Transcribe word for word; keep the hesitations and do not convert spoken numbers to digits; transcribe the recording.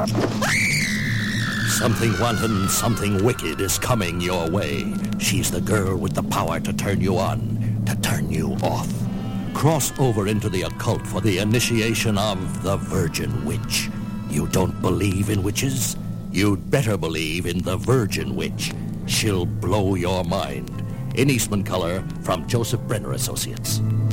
Something wanton, something wicked is coming your way. She's the girl with the power to turn you on, to turn you off. Cross over into the occult for the initiation of the Virgin Witch. You don't believe in witches? You'd better believe in the Virgin Witch. She'll blow your mind. In Eastman Color from Joseph Brenner Associates.